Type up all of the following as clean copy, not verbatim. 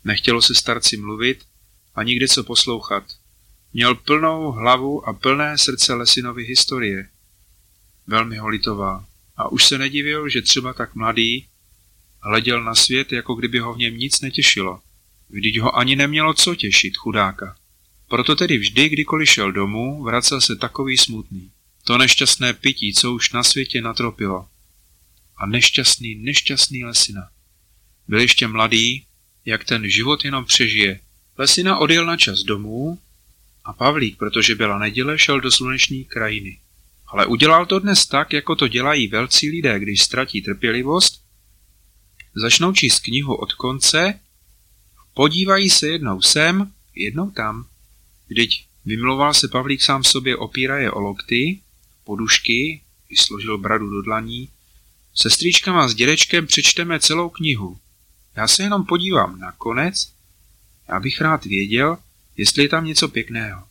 Nechtělo se starci mluvit a nikde co poslouchat. Měl plnou hlavu a plné srdce Lesinovy historie. Velmi ho litoval a už se nedivil, že třeba tak mladý hleděl na svět, jako kdyby ho v něm nic netěšilo. Vždyť ho ani nemělo co těšit, chudáka. Proto tedy vždy, kdykoliv šel domů, vracel se takový smutný. To nešťastné pití, co už na světě natropilo. A nešťastný Lesina. Byl ještě mladý, jak ten život jenom přežije. Lesina odjel na čas domů a Pavlík, protože byla neděle, šel do sluneční krajiny. Ale udělal to dnes tak, jako to dělají velcí lidé, když ztratí trpělivost, začnou číst knihu od konce, podívají se jednou sem, jednou tam. Vždyť vymlouval se Pavlík sám sobě, opíraje o lokty, podušky, vysložil bradu do dlaní. Sestříčkama s dědečkem přečteme celou knihu. Já se jenom podívám na konec, já bych rád věděl, jestli je tam něco pěkného.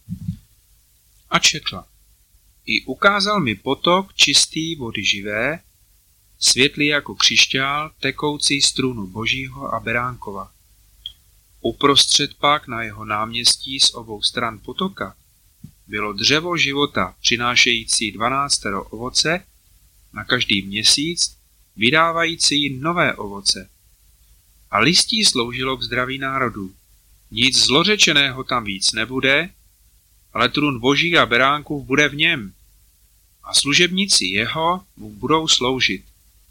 A četla. I ukázal mi potok čistý vody živé, světlý jako křišťál, tekoucí z trůnu Božího a Beránkova. Uprostřed pak na jeho náměstí z obou stran potoka bylo dřevo života, přinášející 12 ovoce na každý měsíc, vydávající nové ovoce. A listí sloužilo k zdraví národů. Nic zlořečeného tam víc nebude, ale trůn Boží a Beránkův bude v něm. A služebníci jeho mu budou sloužit.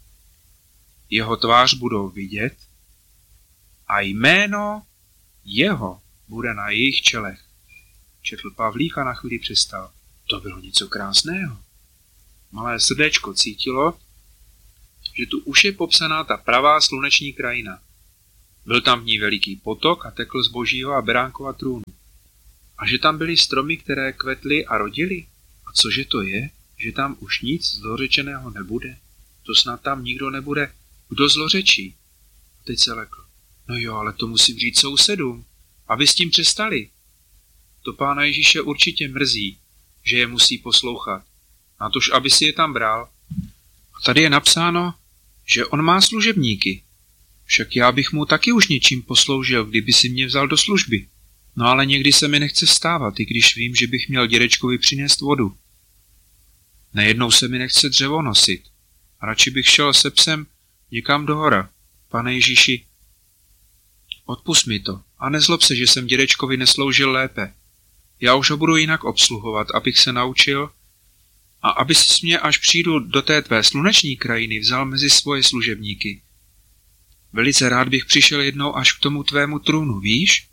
Jeho tvář budou vidět a jméno jeho bude na jejich čelech. Četl Pavlík a na chvíli přestal. To bylo něco krásného. Malé srdéčko cítilo, že tu už je popsaná ta pravá sluneční krajina. Byl tam v ní veliký potok a tekl z Božího a Beránkova trůnu. A že tam byly stromy, které kvetly a rodily? A cože to je? Že tam už nic zlořečeného nebude? To snad tam nikdo nebude, kdo zlořečí. A teď se lekl. No jo, ale to musím říct sousedům, aby s tím přestali. To Pána Ježíše určitě mrzí, že je musí poslouchat. Natož, aby si je tam bral. A tady je napsáno, že on má služebníky. Však já bych mu taky už něčím posloužil, kdyby si mě vzal do služby. No ale někdy se mi nechce vstávat, i když vím, že bych měl dědečkovi přinést vodu. Nejednou se mi nechce dřevo nosit. A radši bych šel se psem někam do hora. Pane Ježíši, odpusť mi to a nezlob se, že jsem dědečkovi nesloužil lépe. Já už ho budu jinak obsluhovat, abych se naučil a aby si mě, až přijdu do té tvé sluneční krajiny, vzal mezi svoje služebníky. Velice rád bych přišel jednou až k tomu tvému trůnu, víš?